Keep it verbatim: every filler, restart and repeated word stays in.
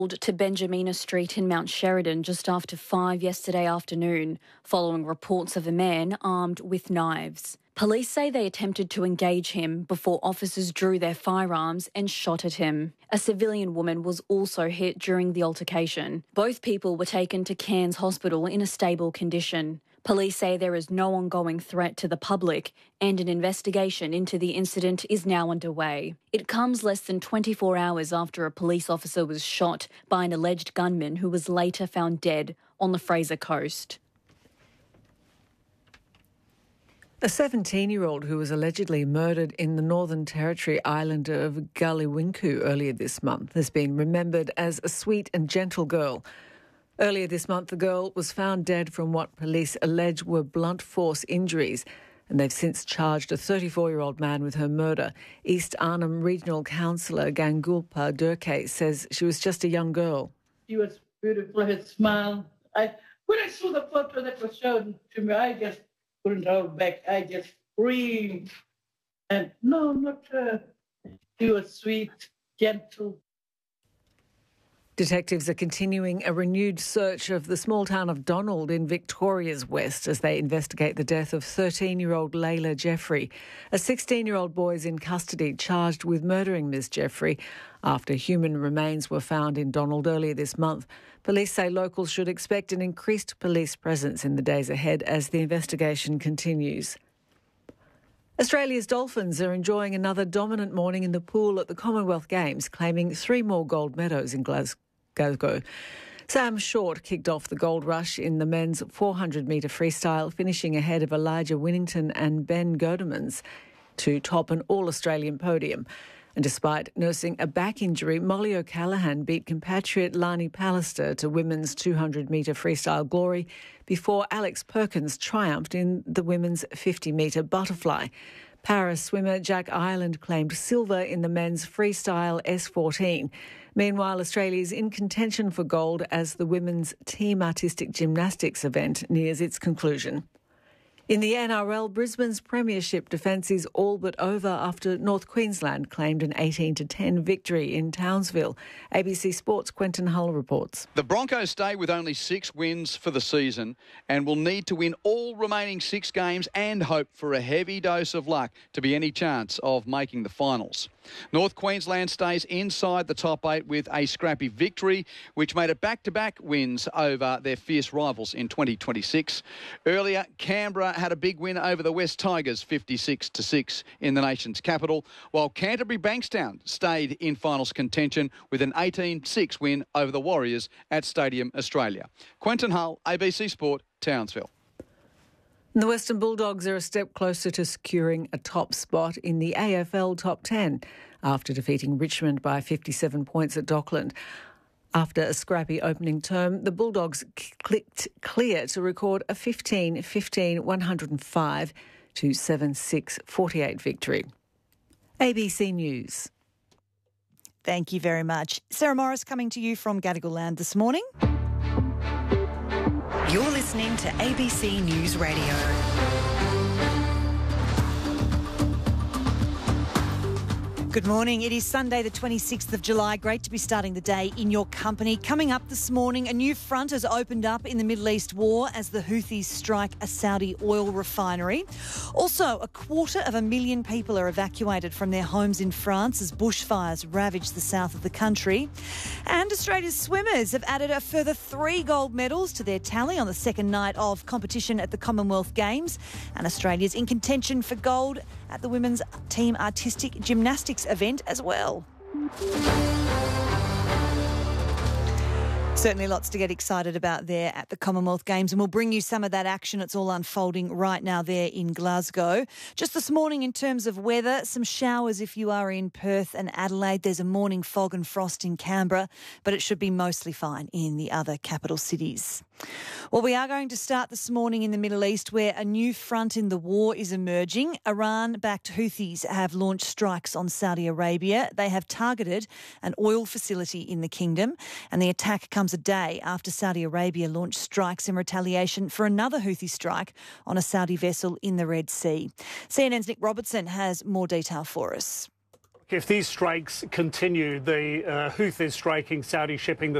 To Benjamina Street in Mount Sheridan just after five yesterday afternoon, following reports of a man armed with knives. Police say they attempted to engage him before officers drew their firearms and shot at him. A civilian woman was also hit during the altercation. Both people were taken to Cairns Hospital in a stable condition. Police say there is no ongoing threat to the public and an investigation into the incident is now underway. It comes less than twenty-four hours after a police officer was shot by an alleged gunman who was later found dead on the Fraser Coast. A seventeen-year-old who was allegedly murdered in the Northern Territory island of Galiwinku earlier this month has been remembered as a sweet and gentle girl. Earlier this month, the girl was found dead from what police allege were blunt force injuries, and they've since charged a thirty-four-year-old man with her murder. East Arnhem Regional Councillor Gangulpa Durke says she was just a young girl. She was beautiful, her smile. I, when I saw the photo that was shown to me, I just couldn't hold back. I just screamed. And no, not her. She was sweet, gentle. Detectives are continuing a renewed search of the small town of Donald in Victoria's West as they investigate the death of thirteen-year-old Layla Jeffrey. A sixteen-year-old boy is in custody charged with murdering Miss Jeffrey after human remains were found in Donald earlier this month. Police say locals should expect an increased police presence in the days ahead as the investigation continues. Australia's Dolphins are enjoying another dominant morning in the pool at the Commonwealth Games, claiming three more gold medals in Glasgow. Sam Short kicked off the gold rush in the men's four hundred metre freestyle, finishing ahead of Elijah Winnington and Ben Godemans to top an all-Australian podium. And despite nursing a back injury, Molly O'Callaghan beat compatriot Lani Pallister to women's two hundred metre freestyle glory before Alex Perkins triumphed in the women's fifty metre butterfly. Para swimmer Jack Ireland claimed silver in the men's freestyle S fourteen. Meanwhile, Australia is in contention for gold as the women's team artistic gymnastics event nears its conclusion. In the N R L, Brisbane's premiership defence is all but over after North Queensland claimed an eighteen to ten victory in Townsville. A B C Sports' Quentin Hull reports. The Broncos stay with only six wins for the season and will need to win all remaining six games and hope for a heavy dose of luck to be any chance of making the finals. North Queensland stays inside the top eight with a scrappy victory, which made it back-to-back wins over their fierce rivals in twenty twenty-six. Earlier, Canberra had a big win over the West Tigers, fifty-six to six in the nation's capital, while Canterbury Bankstown stayed in finals contention with an eighteen six win over the Warriors at Stadium Australia. Quentin Hull, A B C Sport, Townsville. The Western Bulldogs are a step closer to securing a top spot in the A F L Top ten after defeating Richmond by fifty-seven points at Dockland. After a scrappy opening term, the Bulldogs clicked clear to record a fifteen fifteen one oh five to seven six forty-eight victory. A B C News. Thank you very much. Sarah Morris coming to you from Gadigal Land this morning. You're listening to A B C News Radio. Good morning. It is Sunday the twenty-sixth of July. Great to be starting the day in your company. Coming up this morning, a new front has opened up in the Middle East war as the Houthis strike a Saudi oil refinery. Also, a quarter of a million people are evacuated from their homes in France as bushfires ravage the south of the country. And Australia's swimmers have added a further three gold medals to their tally on the second night of competition at the Commonwealth Games. And Australia's in contention for gold at the women's team artistic gymnastics event as well. Certainly lots to get excited about there at the Commonwealth Games, and we'll bring you some of that action. It's all unfolding right now there in Glasgow. Just this morning in terms of weather, some showers if you are in Perth and Adelaide. There's a morning fog and frost in Canberra, but it should be mostly fine in the other capital cities. Well, we are going to start this morning in the Middle East where a new front in the war is emerging. Iran-backed Houthis have launched strikes on Saudi Arabia. They have targeted an oil facility in the kingdom, and the attack comes a day after Saudi Arabia launched strikes in retaliation for another Houthi strike on a Saudi vessel in the Red Sea. C N N's Nick Robertson has more detail for us. If these strikes continue, the uh, Houthis striking Saudi shipping, the